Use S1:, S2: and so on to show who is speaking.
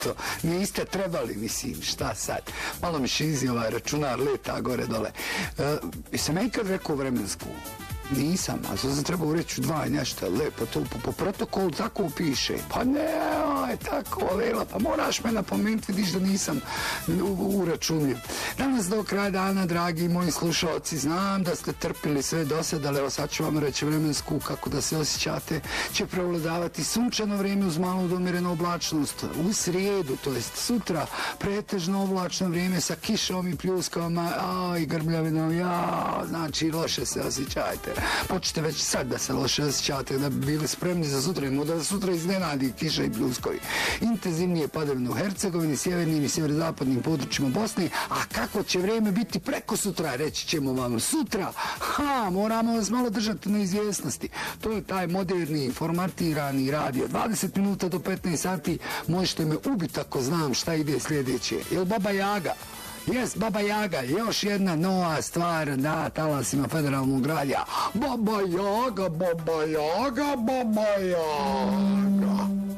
S1: eto, niste trebali, mislim, šta sad. Malo mi šizi ovaj računar, leta gore dole. Jesam ja ikad rekao vremensku? Nisam, a sad sam trebao reći dva nešto, lepo, to po protokolu tako piše. Pa ne, tako, Lela, pa moraš me napomenuti, vidiš da nisam uračunio. Danas do kraja dana, dragi moji slušalci, znam da ste trpili sve do sada, ali evo sad ću vam reći vremensku, kako da se osjećate, će prevladavati sunčano vrijeme uz malu domirenu oblačnost. U srijedu, to jest sutra, pretežno oblačno vrijeme sa kišom i pljuskama, i grmljavinom, znači loše se osjećajte. Počnite već sad da se loše osjećate, da bi bili spremni za sutra, da sutra iznenadi kiša i pljuskovi. Intenzivnije padavine u Hercegovini, sjevernim i sjeverozapadnim područjima Bosne, a kako će vrijeme biti preko sutra, reći ćemo vam sutra. Moramo vas malo držati na izvjesnosti. To je taj moderni, formatirani radio. 20 minuta do 15 sati možete me ubiti ako znam šta ide sljedeće. Jel Baba Jaga? Jes, Baba Jaga, još jedna nova stvar na talasima federalnog radija. Baba Jaga, Baba Jaga, Baba Jaga.